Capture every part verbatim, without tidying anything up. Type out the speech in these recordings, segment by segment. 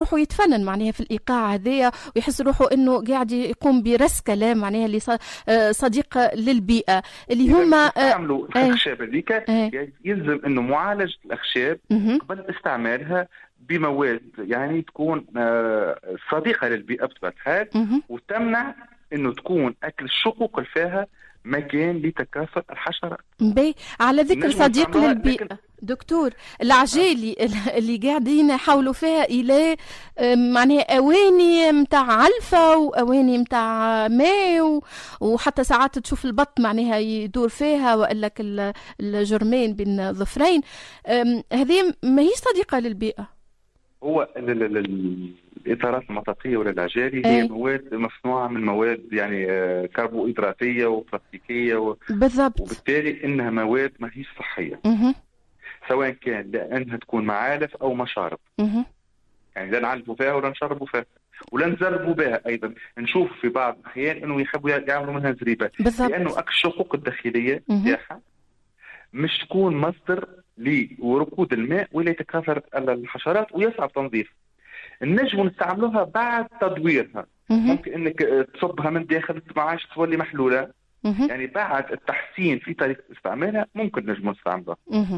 روحه يتفنن معناها في الايقاع هذايا، ويحس روحه انه قاعد يقوم برس كلام معناها اللي صديق للبيئه اللي هما يستعملوا الاخشاب هذيك. يلزم انه معالجه الاخشاب قبل استعمالها بمواد يعني تكون صديقه للبيئه بطبيعه الحال، وتمنع انه تكون اكل الشقوق اللي فيها مكان لتكاثر الحشرات. بي على ذكر صديق للبيئة لكن... دكتور، العجالي اللي قاعدين يحاولوا فيها إلى معناها أواني متاع علفة وأواني متاع ماء، وحتى ساعات تشوف البط معناها يدور فيها وقال لك الجرمين بين الظفرين، هذه ما هي صديقة للبيئة. هو الإطارات المطاطية ولا العجالي هي مواد مصنوعة من مواد يعني كربوهيدراتية وبلاستيكية و... بالضبط، وبالتالي إنها مواد ما هي صحية. مه. سواء كان لأنها تكون معالف أو مشارب. مه. يعني لا نعلفوا فيها ولا نشربوا فيها ولا نزربوا بها. أيضا نشوف في بعض الأحيان إنه يحبوا يعملوا منها زريبات، لأنه الشقوق الداخلية تاعها مش تكون مصدر لوركود الماء ولا يتكاثر الحشرات ويصعب تنظيف. النجم نستعملوها بعد تدويرها. ممكن انك تصبها من داخل ما عادش تولي محلوله. يعني بعد التحسين في طريقه استعمالها ممكن نجم نستعملها.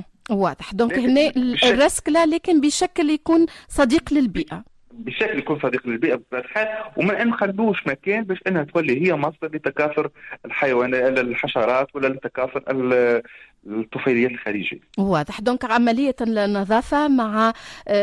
واضح. دونك هنا الرسكله لكن بشكل يكون صديق للبيئه، بشكل يكون صديق للبيئه بطبيعه الحال، وما نخلوش مكان باش انها تولي هي مصدر لتكاثر الحيوانات الحشرات ولا لتكاثر الطفيليات الخارجيه. واضح. دونك عمليه النظافه مع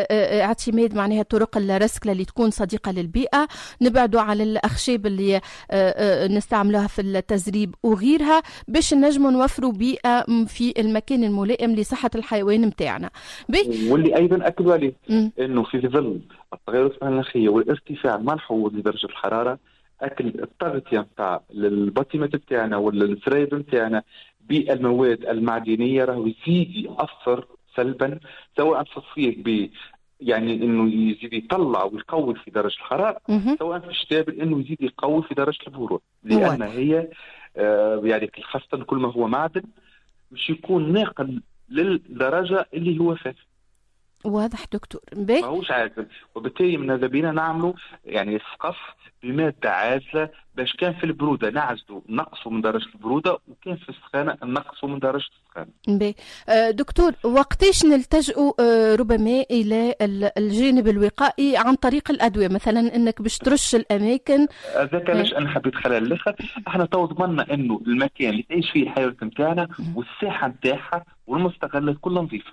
اعتماد معناها طرق الرسكله اللي تكون صديقه للبيئه، نبعدوا على الاخشاب اللي نستعملوها في التزريب وغيرها باش نجموا نوفروا بيئه في المكان الملائم لصحه الحيوان نتاعنا. واللي ايضا اكدوا عليه انه في ظل التغيرات المناخيه والارتفاع الملحوظ لدرجه الحراره، اكل التغطيه نتاع البطيمات نتاعنا ولا السرايب نتاعنا بالمواد المعدنيه راهو يزيد ياثر سلبا، سواء في الصيف ب يعني انه يزيد يطلع ويقوي في درجه الحراره، سواء في الشتاء انه يزيد يقوي في درجه البروده، لان هي آه يعني خاصه كل ما هو معدن مش يكون ناقل للدرجه اللي هو فيها. واضح دكتور. بي ماهوش عازل، وبالتالي من هذا بينا نعملوا يعني السقف بماده عازله باش كان في البروده نعزلوا نقصوا من درجه البروده، وكان في السخانه نقصوا من درجه السخانه. بي دكتور، وقتاش نلتجئوا ربما الى الجانب الوقائي عن طريق الادويه، مثلا انك باش ترش الاماكن؟ هذاك علاش انا حبيت خلال الاخر احنا تو ضمننا انه المكان اللي تعيش فيه الحيوانات نتاعنا والساحه نتاعها والمستغلات كلها نظيفه.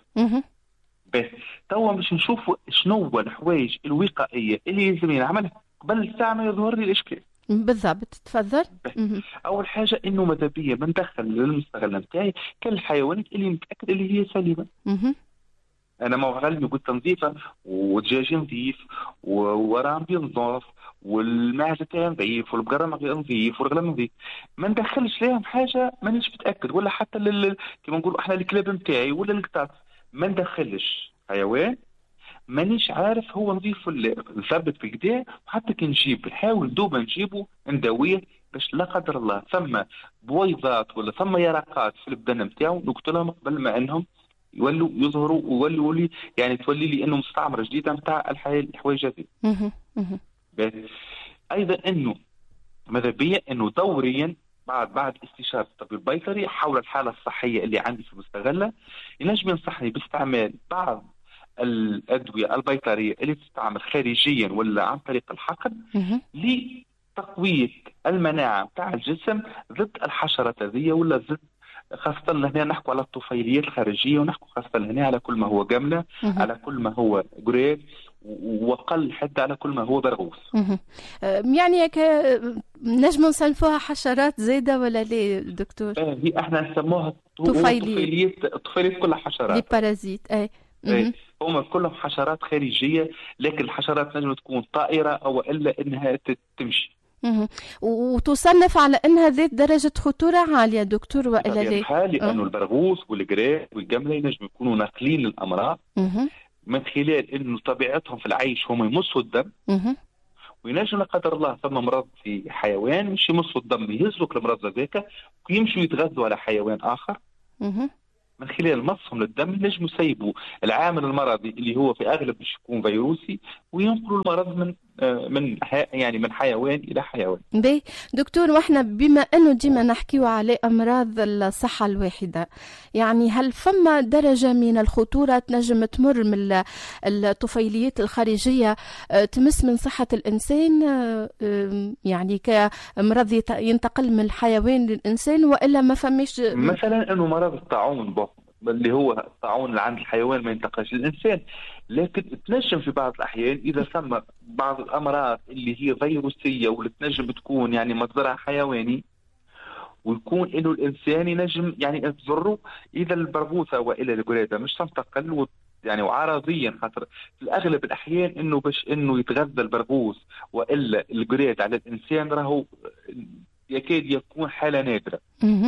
بس توا باش نشوفوا شنو هو الحوايج الوقائيه اللي لازم نعملها قبل الساعه ما يظهر لي الاشكال. بالضبط، تفضل. اول حاجه انه ماذا بيا بندخل للمستغله نتاعي كالحيوانات اللي متاكد اللي هي سليمه. انا ما غالبا قلت نظيفه والدجاج نظيف وورام بينظف والمعزه تاعي نظيف والبقره نظيف والغنم نظيف، ما ندخلش لهم حاجه مانيش متاكد، ولا حتى لل... كما نقولوا احنا الكلاب نتاعي ولا القطط ما ندخلش حيوان مانيش عارف هو نظيف ولا نثبت في كده، وحتى كي نجيب نحاول دوبا نجيبه نداويه باش لا قدر الله ثم بويضات ولا ثم يرقات في البدن نتاعو نقتلهم قبل ما انهم يولوا يظهروا ويولوا لي يعني تولي لي انه مستعمره جديده نتاع الحوايج هذه. ايضا انه ماذا بيا انه دوريا بعد بعد استشارة الطبيب البيطري حول الحالة الصحية اللي عندي في المستغلة ينجم ينصحني باستعمال بعض الأدوية البيطرية اللي تستعمل خارجيا ولا عن طريق الحقن لتقوية المناعة بتاع الجسم ضد الحشرات هذه ولا ضد، خاصة هنا نحكوا على الطفيليات الخارجية ونحكوا خاصة هنا على كل ما هو جملة، على كل ما هو جريد، وقل حتى على كل ما هو برغوث. يعني نجم نصنفوها حشرات زايدة ولا ليه دكتور؟ اه هي احنا نسموها طفيليات، طفيليات كلها حشرات. لي بارازيت. اي ايه هم كلهم حشرات خارجية، لكن الحشرات نجم تكون طائرة او الا انها تمشي. وتصنف على انها ذات درجه خطوره عاليه دكتور والا ليه؟ لانه البرغوث والجراد والجمله ينجم يكونوا ناقلين للامراض من خلال انه طبيعتهم في العيش هم يمصوا الدم، وينجم لا قدر الله ثم مرض في حيوان مش يمصوا الدم يهزوا المرض ذاك ويمشوا يتغذوا على حيوان اخر من خلال مصهم للدم نجموا يسيبوا العامل المرضي اللي هو في اغلب باش يكون فيروسي، وينقلوا المرض من من يعني من حيوان الى حيوان. باهي دكتور، واحنا بما انه ديما نحكيو على امراض الصحه الواحده، يعني هل فما درجه من الخطوره تنجم تمر من الطفيليات الخارجيه تمس من صحه الانسان، يعني كمرض ينتقل من الحيوان للانسان، والا ما فماش؟ مثلا انه مرض الطاعون اللي هو الطاعون اللي عند الحيوان ما ينتقلش للإنسان، لكن تنجم في بعض الأحيان إذا ثم بعض الأمراض اللي هي فيروسية واللي تنجم تكون يعني مصدرها حيواني، ويكون إنه الإنسان ينجم يعني تضره إذا البرغوثة وإلى القرادة مش تنتقل يعني وعرضيا، خاطر في الأغلب الأحيان إنه باش إنه يتغذى البرغوث وإلا القراد على الإنسان راهو يكاد يكون حالة نادرة.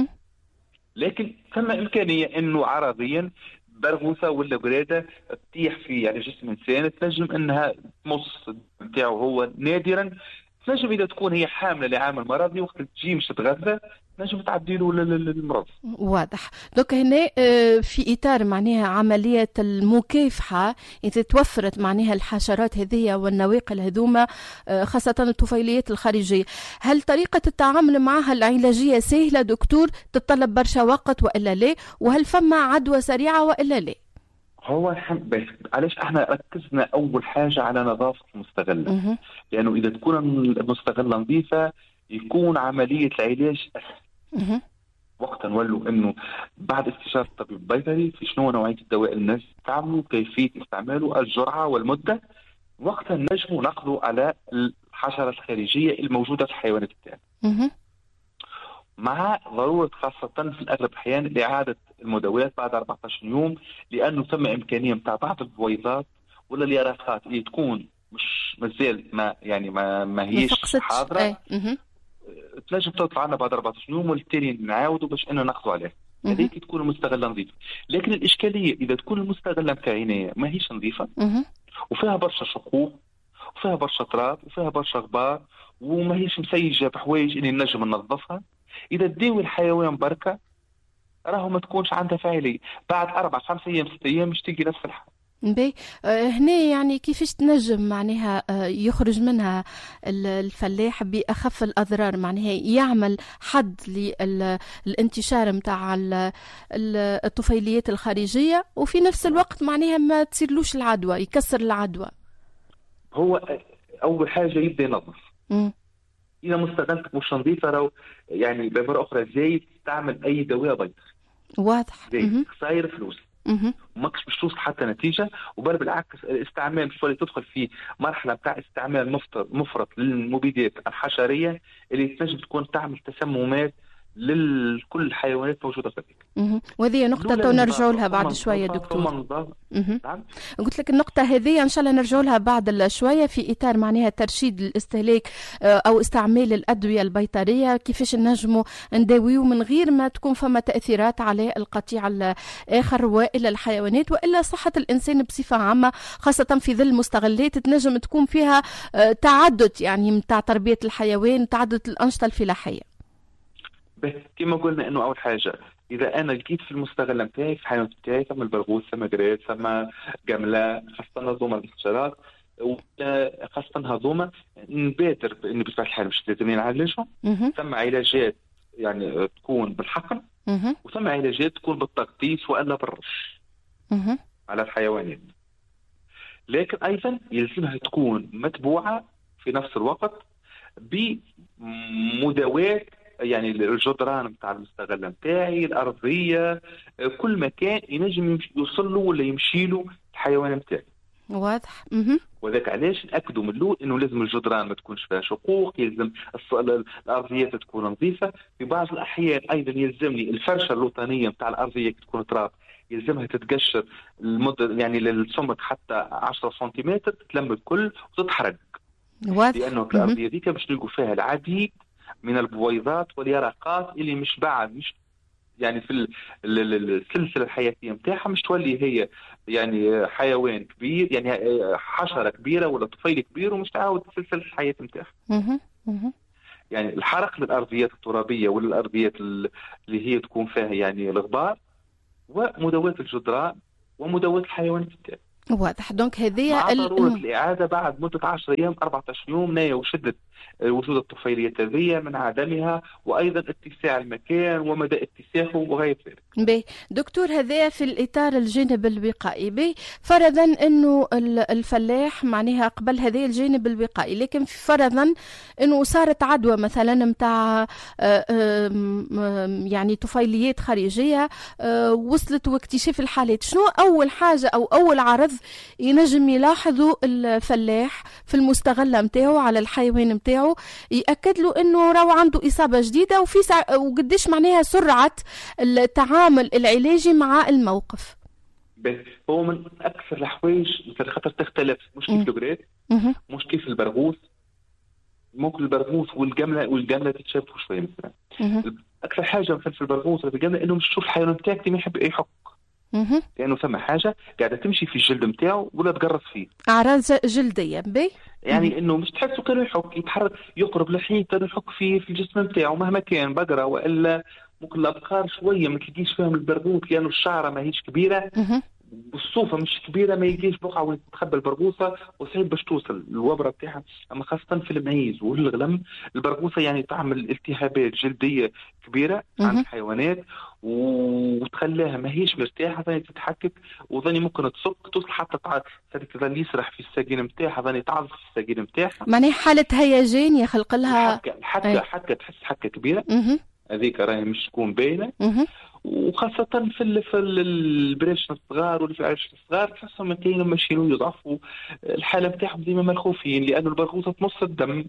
لكن ثم إمكانية إنه عرضيا برغوثة ولا قرادة تطيح في يعني جسم إنسان، تنجم إنها تمص بتاعه هو نادرا، تنجم إذا تكون هي حاملة لعامل مرضي وقت تجي مش تتغذى نجم تعدي له المرض. واضح. دوك هنا في إطار معناها عملية المكافحة إذا توفرت معناها الحشرات هذه والنواقل هذوما خاصة الطفيليات الخارجية، هل طريقة التعامل معها العلاجية سهلة دكتور، تتطلب برشا وقت وإلا لا؟ وهل فما عدوى سريعة وإلا لا؟ هو بس علاش احنا ركزنا أول حاجة على نظافة المستغلة، لأنه إذا تكون المستغلة نظيفة يكون عملية العلاج أسهل. وقتا نولوا انه بعد استشارة الطبيب البيطري في شنو نوعية الدواء الناس يستعملوا، كيفية استعماله، الجرعة والمدة، وقتا نجموا نقضوا على الحشرة الخارجية الموجودة في الحيوانات التالية، مع ضرورة خاصة في الأغلب الأحيان إعادة المداوات بعد أربعة عشر يوم، لأنه ثم إمكانية متاع بعض البويضات ولا اليرقات اللي تكون مش مازال ما يعني ما ما هيش حاضرة ايه. تنجم تطلع عنا بعد أربعة عشر يوم والتالي نعاودوا باش انه ناخذوا عليه. هذيك تكون المستغله نظيفه، لكن الاشكاليه اذا تكون المستغله نتاعنا ما هيش نظيفه وفيها برشا شقوق وفيها برشا تراب وفيها برشا غبار وما هيش مسيجه بحوايج اللي نجم ننظفها، اذا تداوي الحيوان بركه راهو ما تكونش عندها فاعليه، بعد اربع خمس ايام ست ايام مش تلقي نفس الحال. بي آه هنا يعني كيفاش تنجم معناها آه يخرج منها الفلاح بأخف الأضرار، معناها يعمل حد للانتشار متاع الطفيليات الخارجية وفي نفس الوقت معناها ما تصيرلوش العدوى، يكسر العدوى؟ هو أول حاجة يبدأ ينظف. إذا مستغلتك مش نظيفة راهو يعني بمرة أخرى زي تعمل أي دواء بيض. واضح. زي خسائر فلوس. وماكش باش توصل حتى نتيجه، وبل بالعكس الاستعمال شويه تدخل في مرحله بتاع استعمال مفرط مفرط للمبيدات الحشريه اللي تنجم تكون تعمل تسممات لكل الحيوانات موجوده في البيئه. وهذه نقطه نرجعوا لها بعد شويه دكتور. نعم قلت لك النقطه هذه ان شاء الله نرجعوا لها بعد شويه في اطار معناها ترشيد الاستهلاك او استعمال الادويه البيطريه، كيفاش نجموا نداويو من غير ما تكون فما تاثيرات على القطيع الاخر والا الحيوانات والا صحه الانسان بصفه عامه، خاصه في ظل مستغلات تنجم تكون فيها تعدد يعني نتاع تربيه الحيوان، تعدد الانشطه الفلاحيه. كما قلنا انه اول حاجه اذا انا لقيت في المستغله نتاعي في الحيوانات نتاعي ثم البرغوث ثم قراد ثم جمله خاصه هذوما الحشرات خاصه هذوما نبادر بان بطبيعه الحال مش لازم نعالجهم، ثم علاجات يعني تكون بالحقن وثم علاجات تكون بالتغطيس والا بالرش على الحيوانات، لكن ايضا يلزمها تكون متبوعه في نفس الوقت بمداواه يعني الجدران نتاع المستغله نتاعي، الارضيه، كل مكان ينجم يوصل له ولا يمشي له الحيوان نتاعي. واضح. وذاك علاش ناكدوا من الاول انه لازم الجدران ما تكونش فيها شقوق، يلزم الارضيات تكون نظيفه، في بعض الاحيان ايضا يلزمني الفرشه الوطنيه نتاع الارضيه كي تكون تراب يلزمها تتقشر المده يعني للسمك حتى عشرة سنتيمتر، تتلم الكل وتتحرق. واضح. لانه الارضيه ديك باش نلقوا فيها العديد من البويضات واليرقات اللي مش بعد مش يعني في السلسله الحياتيه نتاعها مش تولي هي يعني حيوان كبير يعني حشره كبيره ولا طفيل كبير ومش تعاود سلسله الحياه نتاعها. يعني الحرق للارضيات الترابيه ولا الارضيات اللي هي تكون فيها يعني الغبار ومداواة الجدران ومداواة الحيوانات التالية. واضح. دونك هذه مع ضرورة الإعادة بعد مدة عشرة أيام أربعة عشر يوم نايا وشدة وجود الطفيليات هذه من عدمها، وأيضا اتساع المكان ومدى اتساعه وغير ذلك. بي دكتور، هذا في الإطار الجانب الوقائي. بي فرضا أنه الفلاح معناها قبل هذا الجانب الوقائي، لكن فرضا أنه صارت عدوى مثلا متاع يعني طفيليات خارجية وصلت واكتشاف الحالات، شنو أول حاجة أو أول عرض ينجم يلاحظوا الفلاح في المستغلة متاعو على الحيوان متاعو يأكد له أنه راهو عنده إصابة جديدة، وفي سع... وقديش معناها سرعة التعامل العلاجي مع الموقف؟ هو من أكثر الحوايج مثل خاطر تختلف، مش كيف البراد، مش كيف البرغوث. ممكن البرغوث والجملة والجملة تتشابهوا شوية مثلا. أكثر حاجة مثلا في البرغوث وفي الجملة إنه مش تشوف الحيوان بتاعك ما يحب يحك، لأنه يعني ثم حاجة قاعدة تمشي في الجلد متاعه ولا تقرص فيه. أعراض جلدية. بي يعني مم. إنه مش تحسه كانوا يحك، يتحرك يقرب لحيه كانوا يحك فيه في الجسم متاعه مهما كان بقرة، وإلا ممكن الأبقار شوية ما تلقيش فيهم البرغوث لأنه يعني الشعرة ما هيش كبيرة والصوفة مش كبيرة، ما يجيش بقعة وين تتخبى البرغوثة وصعيب باش توصل الوبرة بتاعها. أما خاصة في المعيز والغنم البرغوثة يعني تعمل التهابات جلدية كبيرة عند الحيوانات وتخليها ما هيش مرتاحة، ثاني تتحكك وثاني ممكن تصك توصل حتى تع... تظل يسرح في الساقين متاعها، ثاني تعرف في الساقين متاعها، معناها حالة هيجان يخلق لها حكة حكة, حكة تحس حكة كبيرة. هذيك راهي مش تكون باينة، وخاصة في ال في البريش الصغار واللي في العيش الصغار تحسهم كاينين ماشيين يضعفوا الحالة بتاعهم ديما ملخوفين، لأنه البرغوثة تمص الدم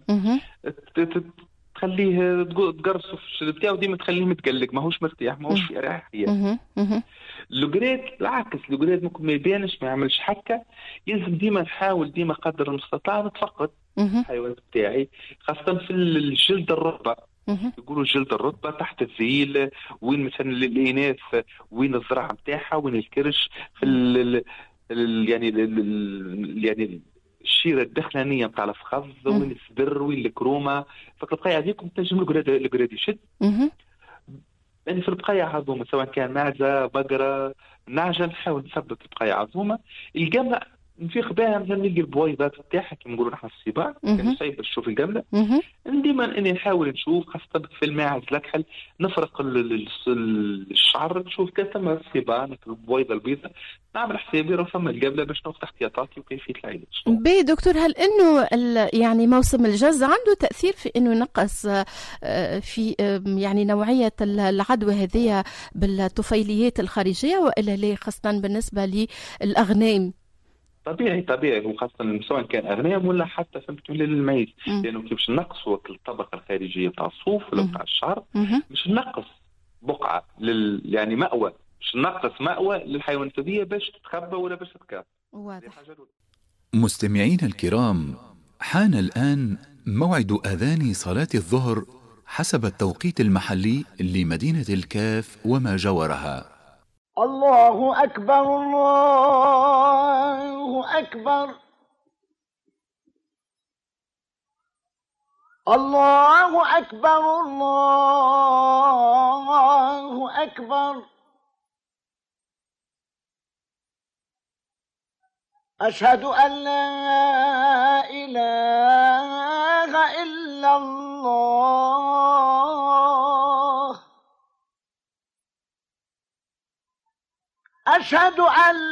تخليه تقرصه في الشد بتاعه ديما تخليه متقلق ماهوش مرتاح ماهوش في اريحية. اللوغريت العكس، اللوغريت ممكن ما يبانش ما يعملش حكة، يلزم ديما نحاول ديما قدر المستطاع نتفقد الحيوان بتاعي، خاصة في الجلد الرطبة. يقولوا الجلد الرطبة تحت الذيل وين مثلا الإناث وين الزرع متاعها وين الكرش في ال ال يعني ال يعني الشيرة الدخلانية متاع الفخذ وين الصدر وين الكرومة، فالبقايا هذيكم تنجم الجراد يشد. يعني في البقايا عظومة سواء كان معزة بقرة نعجة نحاول نثبت البقايا عظومة. الجملة نفيق بها مثلا نلقي البويضات بتاعها كما نقولوا نحن في السباع، كان صعيب باش نشوف الجملة. ديما اني نحاول نشوف خاصة في الماعز الأكحل نفرق الشعر نشوف كيف ثم السباع مثل البويضة البيضاء، نعمل حسابي راه ثم الجملة باش ناخذ احتياطاتي وكيفية العلاج. بي دكتور، هل انه يعني موسم الجز عنده تأثير في انه ينقص في يعني نوعية العدوى هذه بالطفيليات الخارجية والا لا، خاصة بالنسبة للأغنام؟ طبيعي طبيعي، وخاصة سواء كان أغنام ولا حتى فهمت ولا للميز، لأنه كيف باش نقصوا الطبقة الخارجية بتاع الصوف ولا بتاع الشعر باش نقص بقعة لل يعني مأوى، باش نقص مأوى للحيوانات هذه باش تتخبى ولا باش تتكاثر. واضح. مستمعين الكرام، حان الآن موعد أذان صلاة الظهر حسب التوقيت المحلي لمدينة الكاف وما جاورها. الله أكبر الله أكبر الله أكبر الله أكبر أشهد أن لا إله إلا الله أشهد أن